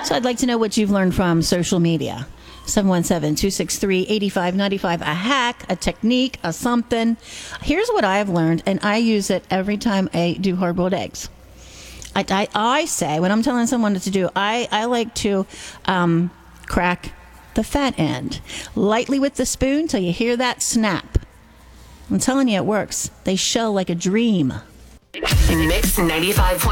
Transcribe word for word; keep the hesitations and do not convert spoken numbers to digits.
So I'd like to know what you've learned from social media. seven one seven, two six three, eight five nine five. A hack, a technique, a something. Here's what I've learned, and I use it every time I do hard-boiled eggs. I, I, I say, when I'm telling someone what to do, I, I like to um, crack the fat end lightly with the spoon till you hear that snap. I'm telling you, it works. They shell like a dream. Mix ninety-five point